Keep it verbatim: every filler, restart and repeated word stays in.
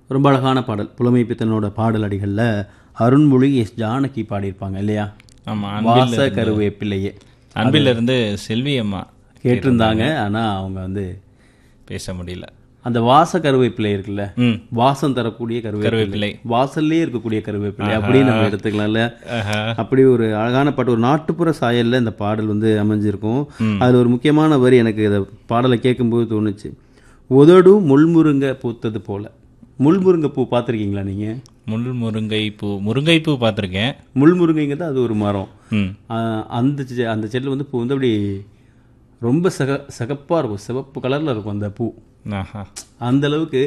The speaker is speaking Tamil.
ரொம்ப அழகான பாடல். புலமை பித்தனோட பாடல் அடிகளில் அருண்மொழி எஸ் ஜானகி பாடியிருப்பாங்க இல்லையா? ஆமாம். வாச கருவேப்பிள்ளையே அன்பிலிருந்து செல்வி அம்மா கேட்டிருந்தாங்க. ஆனால் அவங்க வந்து பேச முடியல. அந்த வாச கருவேப்பிள்ளை இருக்குல்ல, ம் வாசம் தரக்கூடிய கருவேப்பிள்ளை, கருவேப்பிலை. வாசல்லே இருக்கக்கூடிய கருவேப்பிள்ளை அப்படின்னு நம்ம எடுத்துக்கலாம்ல. அப்படி ஒரு அழகான பாட்டு, ஒரு நாட்டுப்புற சாயல்ல இந்த பாடல் வந்து அமைஞ்சிருக்கும். அதில் ஒரு முக்கியமான வரி எனக்கு இதை பாடலை கேட்கும்போது தோணுச்சு. உதடும் முள்முருங்கை பூத்தது போல. முள்முருங்கை பூ பார்த்துருக்கீங்களா நீங்கள்? முள் முருங்கை பூ முருங்கை பூ பார்த்துருக்கேன். முள்முருங்கைங்கிறது அது ஒரு மரம். ம் ஆஹ் அந்த செ- அந்த செடியில் வந்து பூ வந்து அப்படி ரொம்ப சக சகப்பாக இருக்கும், சிவப்பு கலரில் இருக்கும் அந்த பூ. ஆஹா அந்த அளவுக்கு